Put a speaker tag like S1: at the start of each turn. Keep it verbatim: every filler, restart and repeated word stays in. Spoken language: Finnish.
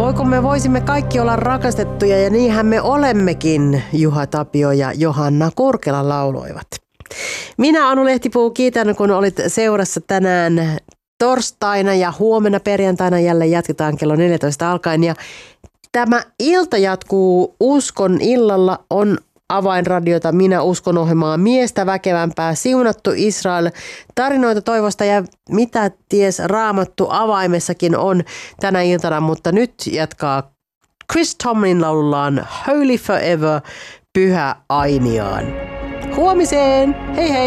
S1: Voiko me voisimme kaikki olla rakastettuja ja niinhän me olemmekin, Juha Tapio ja Johanna Kurkela lauloivat. Minä Anu Lehtipuu kiitän, kun olit seurassa tänään torstaina ja huomenna perjantaina jälleen jatketaan kello neljätoista alkaen. Ja tämä ilta jatkuu Uskon illalla, on Avainradiota Minä uskon ohjelmaa Miestä väkevämpää, Siunattu Israel, tarinoita toivosta ja mitä ties Raamattu avaimessakin on tänä iltana, mutta nyt jatkaa Chris Tomlin laulullaan Holy Forever, Pyhä Ainiaan. Huomiseen! Hei hei!